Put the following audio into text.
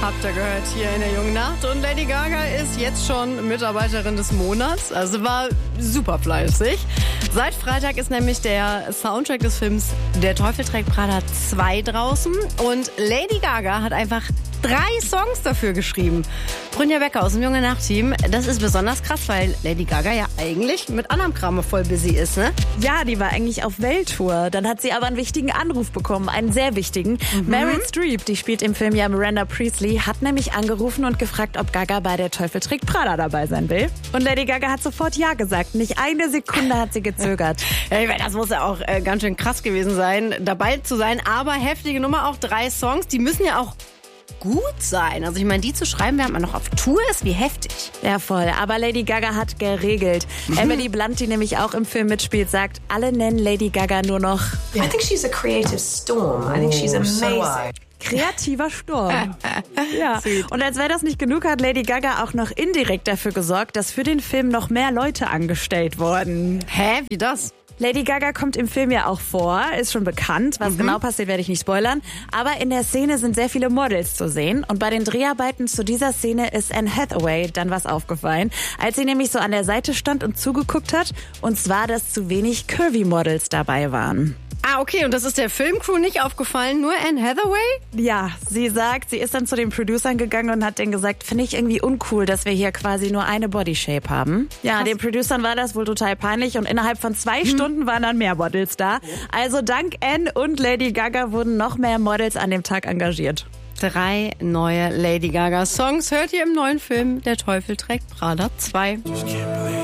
Habt ihr gehört hier in der Jungen Nacht. Und Lady Gaga ist jetzt schon Mitarbeiterin des Monats. Also war super fleißig. Seit Freitag ist nämlich der Soundtrack des Films Der Teufel trägt Prada 2 draußen. Und Lady Gaga hat einfach 3 Songs dafür geschrieben. Brynja Becker aus dem Junge Nacht-Team. Das ist besonders krass, weil Lady Gaga ja eigentlich mit anderem Kram voll busy ist, ne? Ja, die war eigentlich auf Welttour. Dann hat sie aber einen wichtigen Anruf bekommen, einen sehr wichtigen. Meryl Streep, die spielt im Film ja Miranda Priestley, hat nämlich angerufen und gefragt, ob Gaga bei Der Teufel trägt Prada dabei sein will. Und Lady Gaga hat sofort Ja gesagt. Nicht eine Sekunde hat sie gezögert. Ja, das muss ja auch ganz schön krass gewesen sein, dabei zu sein. Aber heftige Nummer, auch 3 Songs, die müssen ja auch gut sein. Also ich meine, die zu schreiben, während man noch auf Tour ist, wie heftig. Ja, voll. Aber Lady Gaga hat geregelt. Emily Blunt, die nämlich auch im Film mitspielt, sagt, alle nennen Lady Gaga nur noch I think she's a creative storm. I think she's amazing. kreativer Sturm. Ja. Und als wäre das nicht genug, hat Lady Gaga auch noch indirekt dafür gesorgt, dass für den Film noch mehr Leute angestellt wurden. Hä? Wie das? Lady Gaga kommt im Film ja auch vor, ist schon bekannt. Was genau passiert, werde ich nicht spoilern. Aber in der Szene sind sehr viele Models zu sehen. Und bei den Dreharbeiten zu dieser Szene ist Anne Hathaway dann was aufgefallen. Als sie nämlich so an der Seite stand und zugeguckt hat. Und zwar, dass zu wenig Curvy-Models dabei waren. Ah, okay. Und das ist der Filmcrew nicht aufgefallen, nur Anne Hathaway? Ja, sie sagt, sie ist dann zu den Producern gegangen und hat denen gesagt, finde ich irgendwie uncool, dass wir hier quasi nur eine Bodyshape haben. Ja, den Producern war das wohl total peinlich und innerhalb von 2 Stunden waren dann mehr Models da. Also dank Anne und Lady Gaga wurden noch mehr Models an dem Tag engagiert. 3 neue Lady Gaga Songs hört ihr im neuen Film Der Teufel trägt Prada 2.